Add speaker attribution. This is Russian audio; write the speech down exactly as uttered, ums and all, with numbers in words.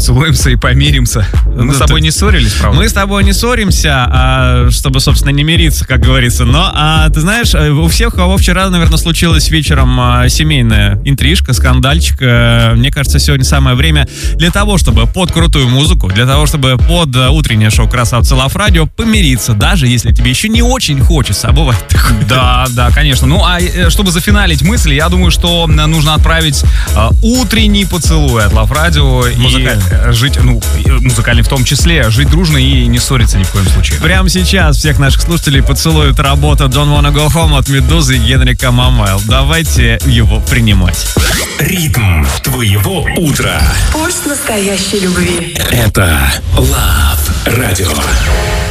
Speaker 1: поцелуемся и помиримся. Мы
Speaker 2: Ну,
Speaker 1: с тобой
Speaker 2: ты-
Speaker 1: не ссорились, правда?
Speaker 2: Мы с тобой не ссоримся, а, чтобы, собственно, не мириться, как говорится. Но, а, ты знаешь, у всех, у кого вчера, наверное, случилась вечером а, семейная интрижка, скандальчик, а, мне кажется, сегодня самое время для того, чтобы под крутую музыку, для того, чтобы под а, утреннее шоу «Красавцы Лав Радио» помириться, даже если тебе еще не очень хочется. А бывает такое.
Speaker 1: Да, да, конечно. Ну, а э, чтобы зафиналить мысль, я думаю, что м, нужно отправить э, утренний поцелуй от Лав Радио.
Speaker 2: Музыкальный.
Speaker 1: И э, жить, ну, и, э, музыкальный в том числе, жить дружно и не ссориться ни в коем случае.
Speaker 2: Прямо сейчас всех наших слушателей поцелует работа «Don't Wanna Go Home» от Медузы и Генрика Мамайл. Давайте его принимать.
Speaker 3: Ритм твоего утра.
Speaker 4: Пульс настоящей любви.
Speaker 3: Это Love Radio.